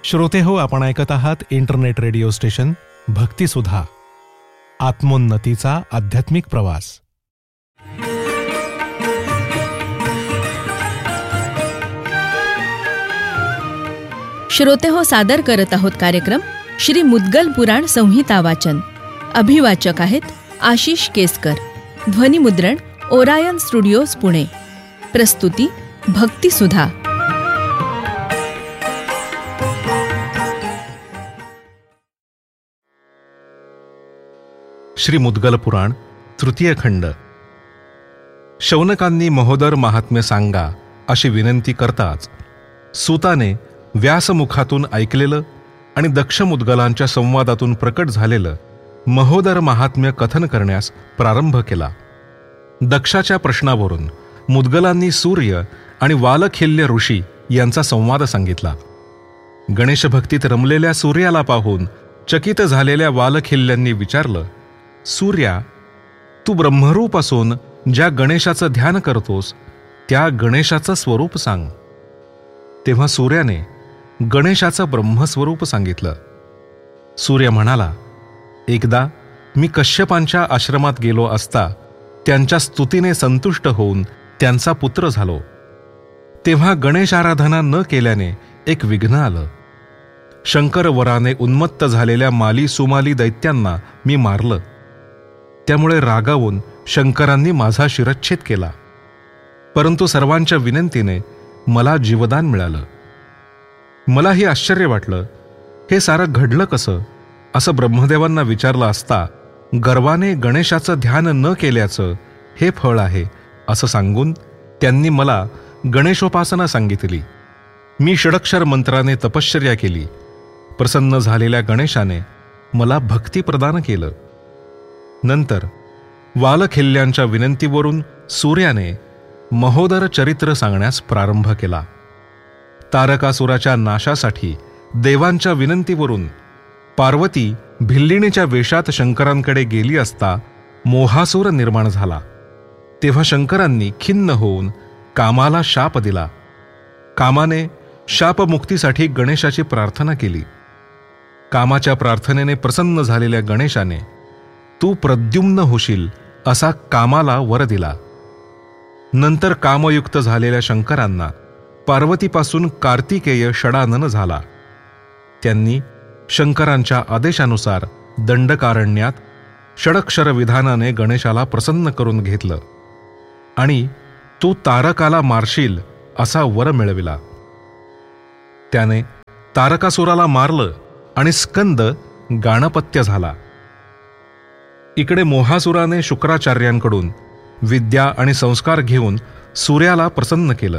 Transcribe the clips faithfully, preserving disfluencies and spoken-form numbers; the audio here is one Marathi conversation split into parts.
श्रोते हो, आपण ऐकत आहात इंटरनेट रेडिओ स्टेशन भक्तिसुधा, आत्मोन्नतीचा आध्यात्मिक प्रवास. श्रोते हो, सादर करत आहोत कार्यक्रम श्री मुद्गल पुराण संहिता वाचन. अभिवाचक आहेत आशिष केसकर. ध्वनिमुद्रण ओरायन स्टुडिओज पुणे. प्रस्तुती भक्तिसुधा. श्री मुद्गल पुराण तृतीय खंड. शौनकांनी महोदर महात्म्य सांगा अशी विनंती करताच सूताने व्यासमुखातून ऐकलेलं आणि दक्ष मुद्गलांच्या संवादातून प्रकट झालेलं महोदर महात्म्य कथन करण्यास प्रारंभ केला. दक्षाच्या प्रश्नावरून मुद्गलांनी सूर्य आणि वालखिल्य ऋषी यांचा संवाद सांगितला. गणेशभक्तीत रमलेल्या सूर्याला पाहून चकित झालेल्या वालखिल्यांनी विचारलं, सूर्या, तू ब्रह्मरूप असून ज्या गणेशाचं ध्यान करतोस त्या गणेशाचं स्वरूप सांग. तेव्हा सूर्याने गणेशाचं ब्रह्मस्वरूप सांगितलं. सूर्य म्हणाला, एकदा मी कश्यपांच्या आश्रमात गेलो असता त्यांच्या स्तुतीने संतुष्ट होऊन त्यांचा पुत्र झालो. तेव्हा गणेश आराधना न केल्याने एक विघ्न आलं. शंकर वराने उन्मत्त झालेल्या माली सुमाली दैत्यांना मी मारलं. त्यामुळे रागावून शंकरांनी माझा शिरच्छेद केला. परंतु सर्वांच्या विनंतीने मला जीवदान मिळालं. मलाही आश्चर्य वाटलं, हे सारं घडलं कसं असं ब्रह्मदेवांना विचारलं असता गर्वाने गणेशाचं ध्यान न केल्याचं हे फळ आहे असं सांगून त्यांनी मला गणेशोपासना सांगितली. मी षडक्षर मंत्राने तपश्चर्या केली. प्रसन्न झालेल्या गणेशाने मला भक्ती प्रदान केलं. नंतर वालखिल्यांच्या विनंतीवरून सूर्याने महोदर चरित्र सांगण्यास प्रारंभ केला. तारकासुराच्या नाशासाठी देवांच्या विनंतीवरून पार्वती भिल्लिणीच्या वेशात शंकरांकडे गेली असता मोहासूर निर्माण झाला. तेव्हा शंकरांनी खिन्न होऊन कामाला शाप दिला. कामाने शापमुक्तीसाठी गणेशाची प्रार्थना केली. कामाच्या प्रार्थनेने प्रसन्न झालेल्या गणेशाने तू प्रद्युम्न होशील असा कामाला वर दिला. नंतर कामयुक्त झालेल्या शंकरांना पार्वतीपासून कार्तिकेय षडानन झाला. त्यांनी शंकरांच्या आदेशानुसार दंडकारण्यात षडक्षर विधानाने गणेशाला प्रसन्न करून घेतलं आणि तू तारकाला मारशील असा वर मिळविला. त्याने तारकासुराला मारलं आणि स्कंद गाणपत्य झाला. इकडे मोहासुराने शुक्राचार्यांकडून विद्या आणि संस्कार घेऊन सूर्याला प्रसन्न केलं.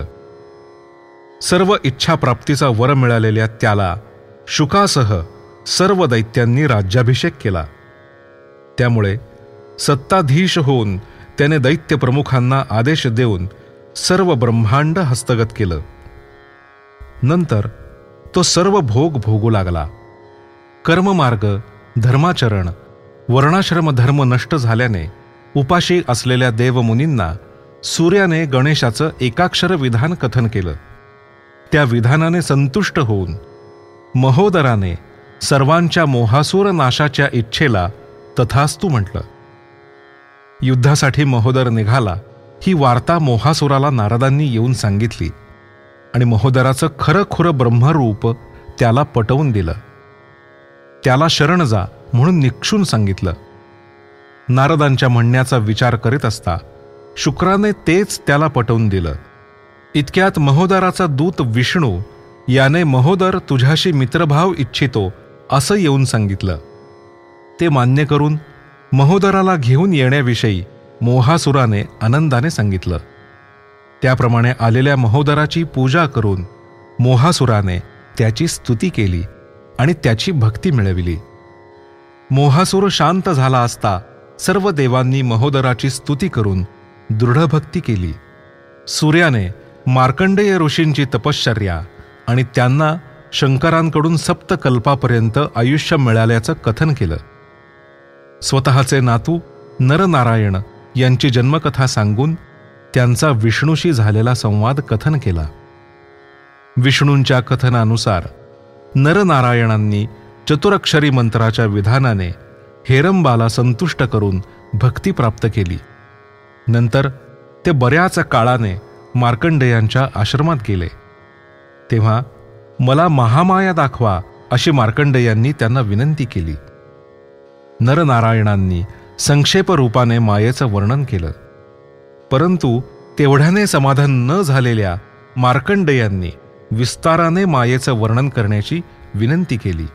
सर्व इच्छाप्राप्तीचा वर मिळालेल्या त्याला शुकासह सर्व दैत्यांनी राज्याभिषेक केला. त्यामुळे सत्ताधीश होऊन त्याने दैत्य प्रमुखांना आदेश देऊन सर्व ब्रह्मांड हस्तगत केलं. नंतर तो सर्व भोग भोगू लागला. कर्ममार्ग, धर्माचरण, वर्णाश्रम धर्म नष्ट झाल्याने उपाशी असलेल्या देवमुनींना सूर्याने गणेशाचं एकाक्षर विधान कथन केलं. त्या विधानाने संतुष्ट होऊन महोदराने सर्वांच्या मोहासूर नाशाच्या इच्छेला तथास्तु म्हटलं. युद्धासाठी महोदर निघाला ही वार्ता मोहासुराला नारदांनी येऊन सांगितली आणि महोदराचं खरं खुरं ब्रह्मरूप त्याला पटवून दिलं. त्याला शरण जा म्हणून निक्षून सांगितलं. नारदांच्या म्हणण्याचा विचार करीत असता शुक्राने तेच त्याला पटवून दिलं. इतक्यात महोदराचा दूत विष्णू याने महोदर तुझ्याशी मित्रभाव इच्छितो असं येऊन सांगितलं. ते मान्य करून महोदराला घेऊन येण्याविषयी मोहासुराने आनंदाने सांगितलं. त्याप्रमाणे आलेल्या महोदराची पूजा करून मोहासुराने त्याची स्तुती केली आणि त्याची भक्ती मिळविली. मोहासूर शांत झाला असता सर्व देवांनी महोदराची स्तुती करून दृढभक्ती केली. सूर्याने मार्कंडेय ऋषींची तपश्चर्या आणि त्यांना शंकरांकडून सप्तकल्पापर्यंत आयुष्य मिळाल्याचं कथन केलं. स्वतःचे नातू नरनारायण यांची जन्मकथा सांगून त्यांचा विष्णूशी झालेला संवाद कथन केला. विष्णूंच्या कथनानुसार नरनारायणांनी चतुरक्षरी मंत्राच्या विधानाने हेरंबाला संतुष्ट करून भक्ती प्राप्त केली. नंतर ते बऱ्याच काळाने मार्कंडेयांच्या आश्रमात गेले. तेव्हा मला महामाया दाखवा अशी मार्कंडेयांनी त्यांना विनंती केली. नरनारायणांनी संक्षेप रूपाने मायेचं वर्णन केलं. परंतु तेवढ्याने समाधान न झालेल्या मार्कंडेयांनी विस्ताराने मायेचं वर्णन करण्याची विनंती केली.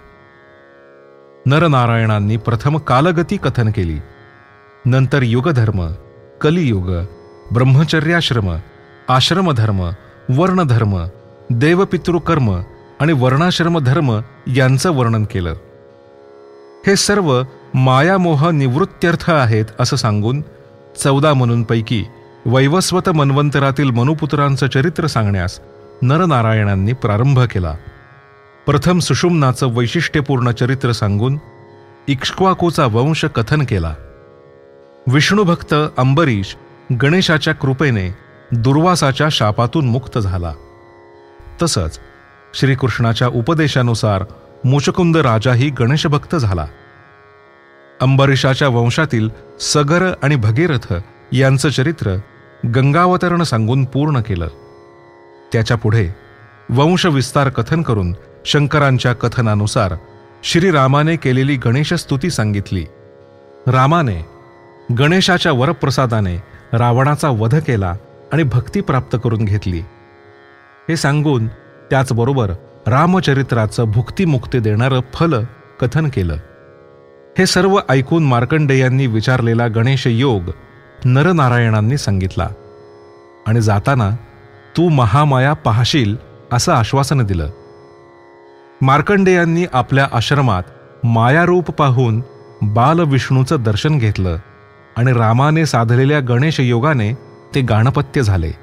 नरनारायणांनी प्रथम कालगती कथन केली. नंतर युगधर्म, कलियुग, ब्रह्मचर्याश्रम, आश्रमधर्म, वर्णधर्म, देवपितृकर्म आणि वर्णाश्रम धर्म यांचं वर्णन केलं. हे सर्व मायामोह निवृत्त्यर्थ आहेत असं सांगून चौदा मनूंपैकी वैवस्वत मन्वंतरातील मनुपुत्रांचं चरित्र सांगण्यास नरनारायणांनी प्रारंभ केला. प्रथम सुषुम्नाचं वैशिष्ट्यपूर्ण चरित्र सांगून इक्ष्वाकूचा वंश कथन केला. विष्णुभक्त अंबरीश गणेशाच्या कृपेने दुर्वासाच्या शापातून मुक्त झाला. तसंच श्रीकृष्णाच्या उपदेशानुसार मुचकुंद राजाही गणेशभक्त झाला. अंबरीशाच्या वंशातील सगर आणि भगीरथ यांचं चरित्र गंगावतरण सांगून पूर्ण केलं. त्याच्या पुढे वंशविस्तार कथन करून शंकरांच्या कथनानुसार श्रीरामाने केलेली गणेशस्तुती सांगितली. रामाने गणेशाच्या वरप्रसादाने रावणाचा वध केला आणि भक्ती प्राप्त करून घेतली हे सांगून त्याचबरोबर रामचरित्राचं भुक्तिमुक्ती देणारं फल कथन केलं. हे सर्व ऐकून मार्कंडेयांनी विचारलेला गणेश योग नरनारायणांनी सांगितला आणि जाताना तू महामाया पाहशील असं आश्वासन दिलं. मार्कंडेयांनी आपल्या आश्रमात मायारूप पाहून बालविष्णूचं दर्शन घेतलं आणि रामाने साधलेल्या गणेश योगाने ते गाणपत्य झाले.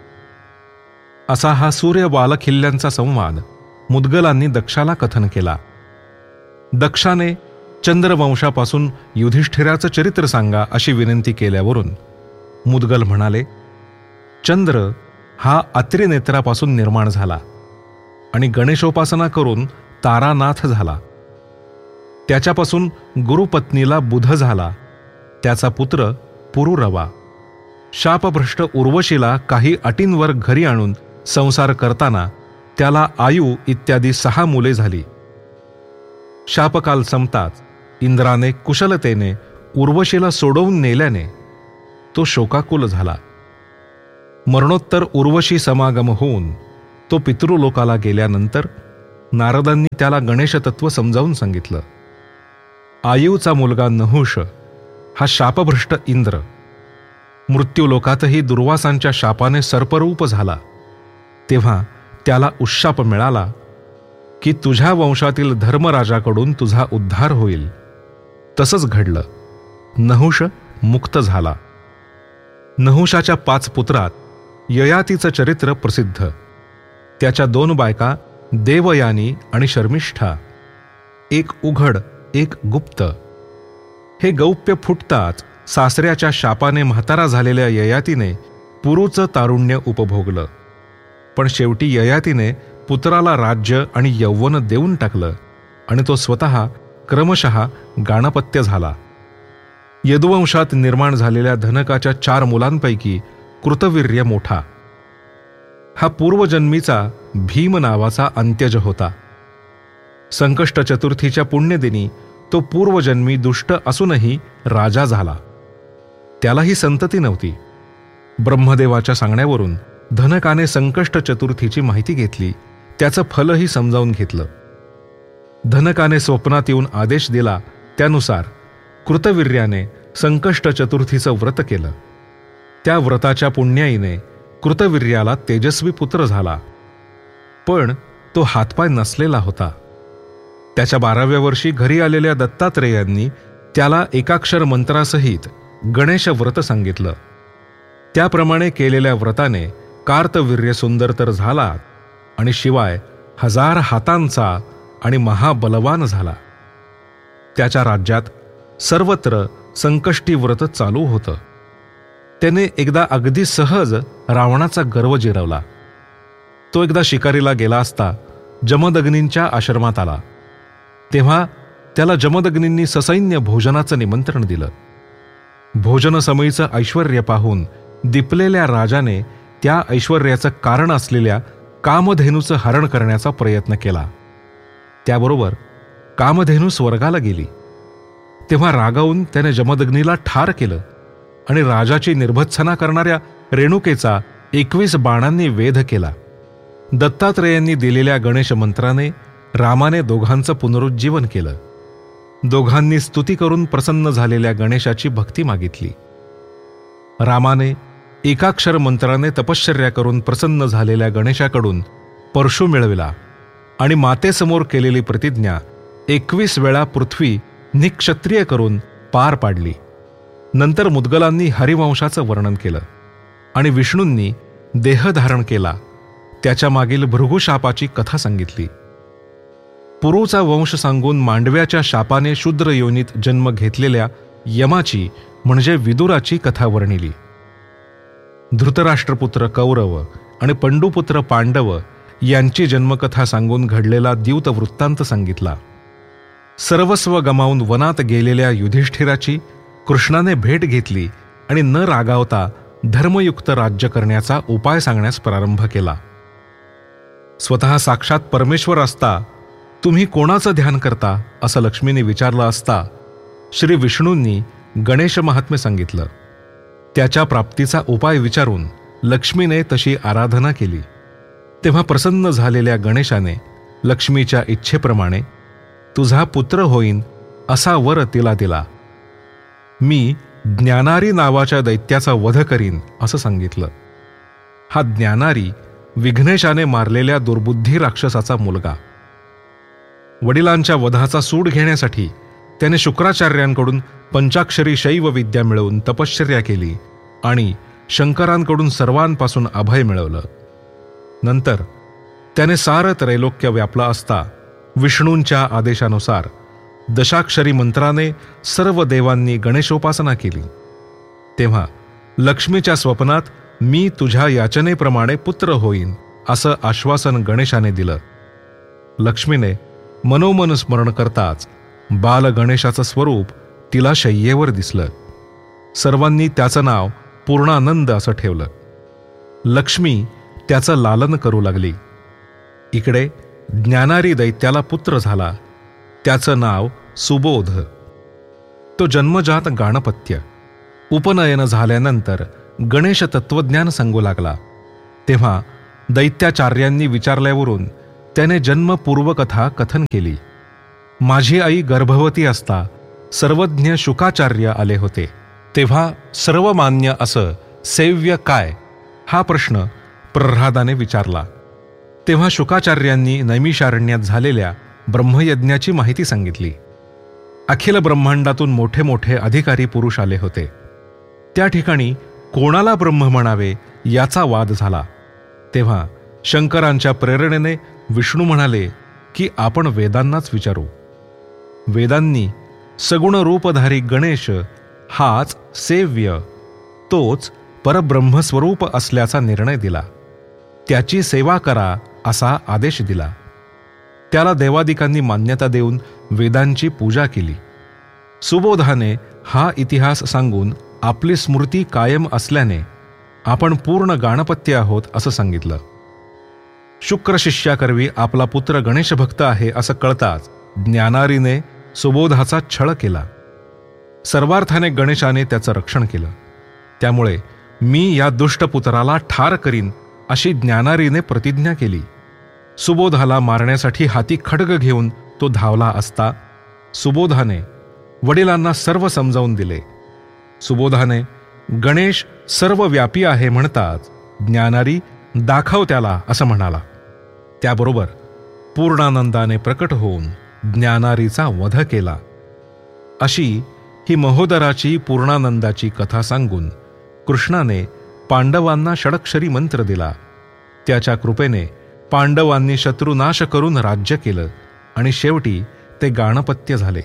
असा हा सूर्य बालखिल्यांचा संवाद मुद्गलांनी दक्षाला कथन केला. दक्षाने चंद्रवंशापासून युधिष्ठिराचं चरित्र सांगा अशी विनंती केल्यावरून मुद्गल म्हणाले, चंद्र हा अत्रिनेत्रापासून निर्माण झाला आणि गणेशोपासना करून तारानाथ झाला. त्याच्यापासून गुरुपत्नीला बुध झाला. त्याचा पुत्र पुरुरवा. शापभ्रष्ट उर्वशीला काही अटींवर घरी आणून संसार करताना त्याला आयु इत्यादी सहा मुले झाली. शापकाल संपताच इंद्राने कुशलतेने उर्वशीला सोडवून नेल्याने तो शोकाकुल झाला. मरणोत्तर उर्वशी समागम होऊन तो पितृलोकाला गेल्यानंतर नारदांनी त्याला गणेशतत्व समजावून सांगितलं. आयुचा मुलगा नहुष हा शापभ्रष्ट इंद्र मृत्यूलोकातही दुर्वासांच्या शापाने सर्परूप झाला. तेव्हा त्याला उशाप मिळाला की तुझ्या वंशातील धर्मराजाकडून तुझा उद्धार होईल. तसंच घडलं. नहुष मुक्त झाला. नहुषाच्या पाच पुत्रात ययातीचं चरित्र प्रसिद्ध. त्याच्या दोन बायका देवयानी आणि शर्मिष्ठा. एक उघड एक गुप्त. हे गौप्य फुटताच सासऱ्याच्या शापाने म्हातारा झालेल्या ययातीने पुरूचं तारुण्य उपभोगलं. पण शेवटी ययातीने पुत्राला राज्य आणि यौवन देऊन टाकलं आणि तो स्वतः क्रमशः गाणपत्य झाला. यदुवंशात निर्माण झालेल्या धनकाच्या चार मुलांपैकी कृतवीर्य मोठा. हा पूर्वजन्मीचा भीम नावाचा अंत्यज होता. संकष्ट चतुर्थीच्या पुण्यदिनी तो पूर्वजन्मी दुष्ट असूनही राजा झाला. त्यालाही संतती नव्हती. ब्रह्मदेवाच्या सांगण्यावरून धनकाने संकष्ट चतुर्थीची माहिती घेतली. त्याचं फलही समजावून घेतलं. धनकाने स्वप्नात येऊन आदेश दिला त्यानुसार कृतवीर्याने संकष्ट चतुर्थीचं व्रत केलं. त्या व्रताच्या पुण्याईने कृतवीर्याला तेजस्वी पुत्र झाला. पण तो हातपाय नसलेला होता. त्याच्या बाराव्या वर्षी घरी आलेल्या दत्तात्रेयांनी त्याला एकाक्षर मंत्रासहित गणेश व्रत सांगितलं. त्याप्रमाणे केलेल्या व्रताने कार्तवीर्य सुंदर तर झाला आणि शिवाय हजार हातांचा आणि महाबलवान झाला. त्याच्या राज्यात सर्वत्र संकष्टी व्रत चालू होतं. त्याने एकदा अगदी सहज रावणाचा गर्व जिरवला. तो एकदा शिकारीला गेला असता जमदग्नींच्या आश्रमात आला. तेव्हा त्याला जमदग्नींनी ससैन्य भोजनाचं निमंत्रण दिलं. भोजनसमयीचं ऐश्वर्य पाहून दिपलेल्या राजाने त्या ऐश्वर्याचं कारण असलेल्या कामधेनूचं हरण करण्याचा प्रयत्न केला. त्याबरोबर कामधेनू स्वर्गाला गेली. तेव्हा रागावून त्याने जमदग्नीला ठार केलं आणि राजाची निर्भत्सना करणाऱ्या रेणुकेचा एकवीस बाणांनी वेध केला. दत्तात्रेयांनी दिलेल्या गणेश मंत्राने रामाने दोघांचं पुनरुज्जीवन केलं. दोघांनी स्तुती करून प्रसन्न झालेल्या गणेशाची भक्ती मागितली. रामाने एकाक्षर मंत्राने तपश्चर्या करून प्रसन्न झालेल्या गणेशाकडून परशु मिळविला आणि मातेसमोर केलेली प्रतिज्ञा एकवीस वेळा पृथ्वी निक्षत्रिय करून पार पाडली. नंतर मुद्गलांनी हरिवंशाचं वर्णन केलं आणि विष्णूंनी देहधारण केला त्याच्या मागील भृगुशापाची कथा सांगितली. पुरूचा वंश सांगून मांडव्याच्या शापाने शूद्र योनीत जन्म घेतलेल्या यमाची म्हणजे विदुराची कथा वर्णिली. धृतराष्ट्रपुत्र कौरव आणि पंडुपुत्र पांडव यांची जन्मकथा सांगून घडलेला द्यूत वृत्तांत सांगितला. सर्वस्व गमावून वनात गेलेल्या युधिष्ठिराची कृष्णाने भेट घेतली आणि न रागावता धर्मयुक्त राज्य करण्याचा उपाय सांगण्यास प्रारंभ केला. स्वतः साक्षात परमेश्वर असता तुम्ही कोणाचं ध्यान करता असं लक्ष्मीने विचारलं असता श्री विष्णूंनी गणेश महात्म्य सांगितलं. त्याच्या प्राप्तीचा उपाय विचारून लक्ष्मीने तशी आराधना केली. तेव्हा प्रसन्न झालेल्या गणेशाने लक्ष्मीच्या इच्छेप्रमाणे तुझा पुत्र होईन असा वर तिला दिला. मी ज्ञानारी नावाच्या दैत्याचा वध करीन असं सांगितलं. हा ज्ञानारी विघ्नेशाने मारलेल्या दुर्बुद्धी राक्षसाचा मुलगा. वडिलांच्या वधाचा सूड घेण्यासाठी त्याने शुक्राचार्यांकडून पंचाक्षरी शैव विद्या मिळवून तपश्चर्या केली आणि शंकरांकडून सर्वांपासून अभय मिळवलं. नंतर त्याने सारं त्रैलोक्य व्यापला असता विष्णूंच्या आदेशानुसार दशाक्षरी मंत्राने सर्व देवांनी गणेशोपासना केली. तेव्हा लक्ष्मीच्या स्वप्नात मी तुझ्या याचनेप्रमाणे पुत्र होईन असं आश्वासन गणेशाने दिलं. लक्ष्मीने मनोमन स्मरण करताच बाल गणेशाचं स्वरूप तिला शय्येवर दिसलं. सर्वांनी त्याचं नाव पूर्णानंद असं ठेवलं. लक्ष्मी त्याचं लालन करू लागली. इकडे ज्ञानारी दैत्याला पुत्र झाला. त्याचं नाव सुबोध. तो जन्मजात गाणपत्य. उपनयन झाल्यानंतर गणेश तत्वज्ञान सांगू लागला. तेव्हा दैत्याचार्यांनी विचारल्यावरून त्याने जन्मपूर्वकथा कथन केली. माझी आई गर्भवती असता सर्वज्ञ शुकाचार्य आले होते. तेव्हा सर्वमान्य असं सेव्य काय हा प्रश्न प्रह्लादाने विचारला. तेव्हा शुकाचार्यांनी नैमिषारण्यात झालेल्या ब्रह्मयज्ञाची माहिती सांगितली. अखिल ब्रह्मांडातून मोठे मोठे अधिकारी पुरुष आले होते. त्या ठिकाणी कोणाला ब्रह्म म्हणावे याचा वाद झाला. तेव्हा शंकरांच्या प्रेरणेने विष्णू म्हणाले की आपण वेदांनाच विचारू. वेदांनी सगुण रूपधारी गणेश हाच सेव्य, तोच परब्रह्मस्वरूप असल्याचा निर्णय दिला. त्याची सेवा करा असा आदेश दिला. त्याला देवादिकांनी मान्यता देऊन वेदांची पूजा केली. सुबोधाने हा इतिहास सांगून आपली स्मृती कायम असल्याने आपण पूर्ण गाणपत्य आहोत असं सांगितलं. शुक्र शिष्याकरवी आपला पुत्र गणेश भक्त आहे असं कळताच ज्ञानारीने सुबोधाचा छळ केला. सर्वार्थाने गणेशाने त्याचं रक्षण केलं. त्यामुळे मी या दुष्टपुत्राला ठार करीन अशी ज्ञानारीने प्रतिज्ञा केली. सुबोधाला मारण्यासाठी हाती खड्ग घेऊन तो धावला असता सुबोधाने वडिलांना सर्व समजावून दिले. सुबोधाने गणेश सर्वव्यापी आहे म्हणताच ज्ञानारी दाखव त्याला असं म्हणाला. त्याबरोबर पूर्णानंदाने प्रकट होऊन ज्ञानारीचा वध केला. अशी ही महोदराची पूर्णानंदाची कथा सांगून कृष्णाने पांडवांना षडक्षरी मंत्र दिला. त्याच्या कृपेने पांडवांनी शत्रुनाश करून राज्य केलं आणि शेवटी ते गाणपत्य झाले.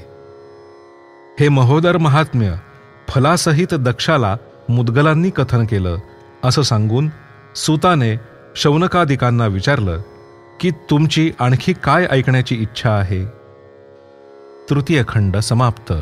हे महोदर महात्म्य फलासहित दक्षाला मुद्गलांनी कथन केलं असं सांगून सूताने शौनकादिकांना विचारलं की तुमची आणखी काय ऐकण्याची इच्छा आहे. तृतीय खंड समाप्त.